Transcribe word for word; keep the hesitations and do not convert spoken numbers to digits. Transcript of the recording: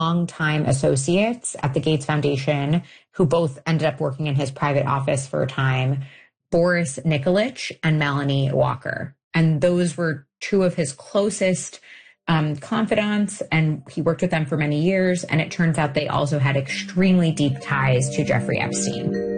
longtime associates at the Gates Foundation, who both ended up working in his private office for a time, Boris Nikolic and Melanie Walker. And those were two of his closest um, confidants, and he worked with them for many years. And it turns out they also had extremely deep ties to Jeffrey Epstein.